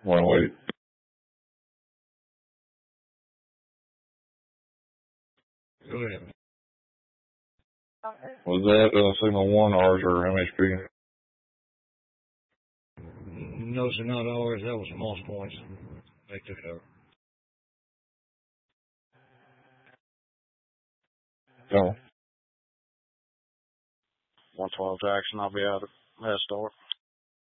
108. Go ahead. Was that signal 1 ours or MHP? No, sir, not ours. That was Moss Points. They took it over. No. 112 Jackson, I'll be out at that store.